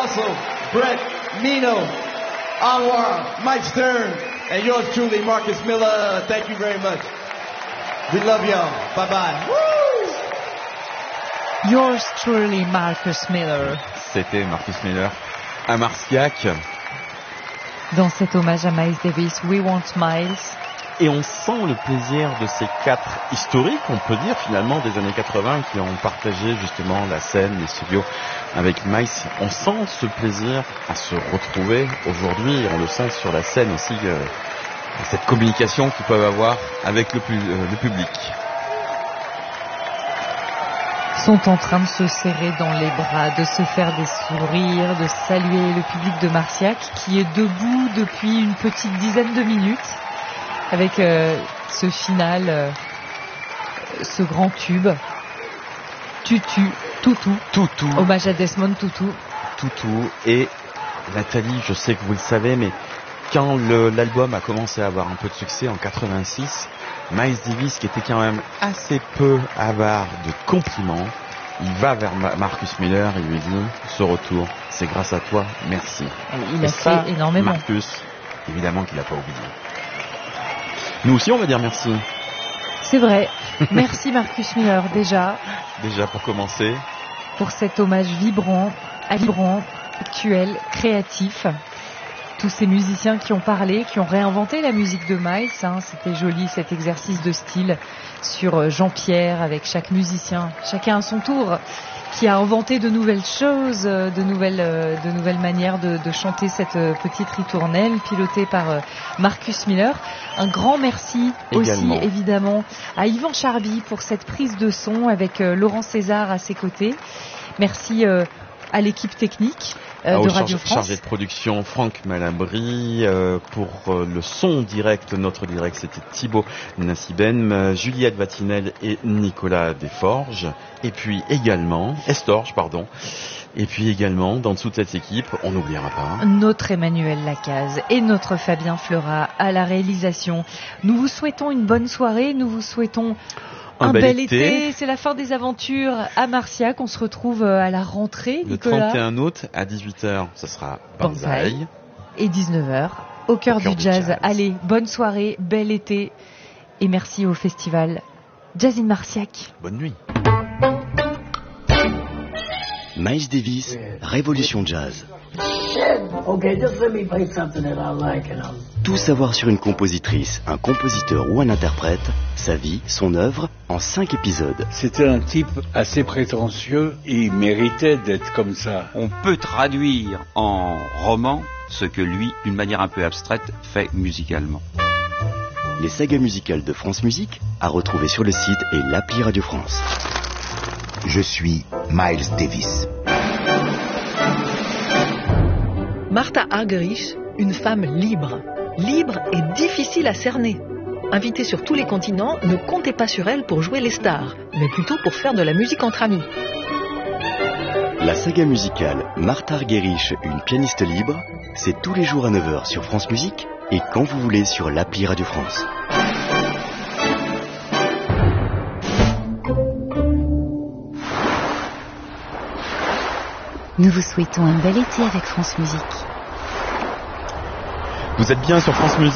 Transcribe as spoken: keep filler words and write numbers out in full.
Russell, Brett, Nino, Anwar, Mike Stern, and yours truly, Marcus Miller. Thank you very much. We love y'all. Bye-bye. Woo! Yours truly, Marcus Miller. C'était Marcus Miller à Marciac. Dans cet hommage à Miles Davis, We Want Miles. Et on sent le plaisir de ces quatre historiques, on peut dire finalement, des années quatre-vingts, qui ont partagé justement la scène, les studios avec Miles. On sent ce plaisir à se retrouver aujourd'hui, et on le sent sur la scène aussi, euh, cette communication qu'ils peuvent avoir avec le, pu- euh, le public. Sont en train de se serrer dans les bras, de se faire des sourires, de saluer le public de Marciac qui est debout depuis une petite dizaine de minutes avec euh, ce final, euh, ce grand tube. Tutu, Toutou. Toutou. Hommage à Desmond Tutu. Toutou. Et Nathalie, je sais que vous le savez, mais quand le, l'album a commencé à avoir un peu de succès en quatre-vingt-six, Miles Davis, qui était quand même assez peu avare de compliments, il va vers Ma- Marcus Miller et lui dit « Ce retour, c'est grâce à toi, merci ». Il et a ça, fait énormément. Marcus, évidemment qu'il n'a pas oublié. Nous aussi, on va dire merci. C'est vrai. Merci Marcus Miller, déjà. Déjà, pour commencer. Pour cet hommage vibrant, vibrant, actuel, créatif. Tous ces musiciens qui ont parlé, qui ont réinventé la musique de Miles. Hein. C'était joli cet exercice de style sur Jean-Pierre avec chaque musicien, chacun à son tour, qui a inventé de nouvelles choses, de nouvelles, de nouvelles manières de, de chanter cette petite ritournelle pilotée par Marcus Miller. Un grand merci également. Aussi évidemment à Yvan Charby pour cette prise de son avec Laurent César à ses côtés. Merci à l'équipe technique. Euh, de Radio France. Chargé de production Franck Malabry, euh, pour euh, le son direct, notre direct, c'était Thibaut Nassibem, euh, Juliette Vatinel et Nicolas Desforges, et puis également, Estorge, pardon, et puis également, dans toute cette équipe, on n'oubliera pas, notre Emmanuel Lacaze et notre Fabien Fleurat à la réalisation. Nous vous souhaitons une bonne soirée, nous vous souhaitons Un, un bel, bel été. été, c'est la fin des aventures à Marciac. On se retrouve à la rentrée, le Nicolas. Le trente et un août à dix-huit heures, ce sera Banzai. Et dix-neuf heures, au cœur, au cœur du, du jazz. jazz. Allez, bonne soirée, bel été. Et merci au festival Jazz in Marciac. Bonne nuit. Miles Davis, Révolution Jazz. Okay, just let me play something that I like and I'll... Tout savoir sur une compositrice, un compositeur ou un interprète, sa vie, son œuvre, en cinq épisodes. C'était un type assez prétentieux, il méritait d'être comme ça. On peut traduire en roman ce que lui, d'une manière un peu abstraite, fait musicalement. Les sagas musicales de France Musique, à retrouver sur le site et l'appli Radio France. Je suis Miles Davis. Martha Argerich, une femme libre. Libre et difficile à cerner. Invitée sur tous les continents, ne comptez pas sur elle pour jouer les stars, mais plutôt pour faire de la musique entre amis. La saga musicale Martha Argerich, une pianiste libre, c'est tous les jours à neuf heures sur France Musique et quand vous voulez sur l'appli Radio France. Nous vous souhaitons un bel été avec France Musique. Vous êtes bien sur France Musique.